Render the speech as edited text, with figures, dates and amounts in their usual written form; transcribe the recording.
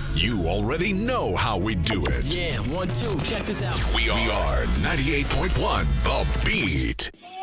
You already know how we do it. Yeah, 1, 2, check this out. We are 98.1 The Beat.